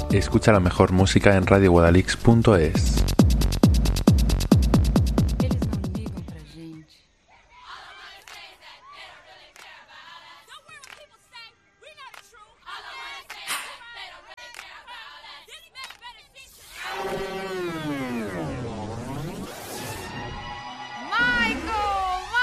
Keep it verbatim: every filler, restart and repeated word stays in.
Escucha la mejor música en radio guadalix punto es.